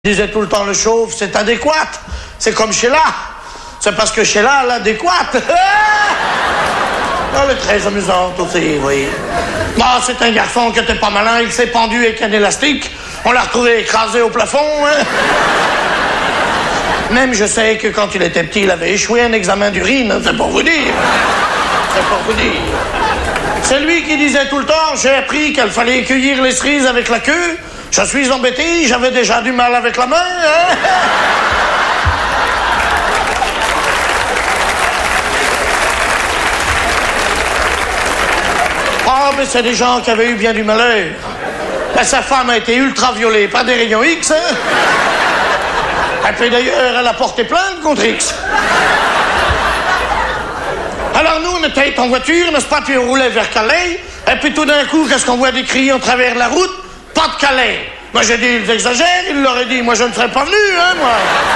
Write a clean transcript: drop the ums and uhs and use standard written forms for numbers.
Il disait tout le temps, le chauve, c'est adéquat. C'est comme Sheila. C'est parce que Sheila, l'adéquate. Elle est très amusante aussi, oui. Bon, c'est un garçon qui était pas malin. Il s'est pendu avec un élastique. On l'a retrouvé écrasé au plafond. Hein. Même je sais que quand il était petit, il avait échoué un examen d'urine. C'est pour vous dire. C'est pour vous dire. C'est lui qui disait tout le temps, j'ai appris qu'il fallait cueillir les cerises avec la queue. Je suis embêté, j'avais déjà du mal avec la main. Hein? Ah, mais c'est des gens qui avaient eu bien du malheur. Ben, sa femme a été ultraviolée par des rayons X. Hein? Et puis d'ailleurs, elle a porté plainte contre X. Alors nous, on était en voiture, n'est-ce pas, puis on roulait vers Calais. Et puis tout d'un coup, qu'est-ce qu'on voit des cris en travers de la route? Pas de Calais. Moi, j'ai dit, ils exagèrent, il leur a dit, moi, je ne serais pas venu, hein, moi.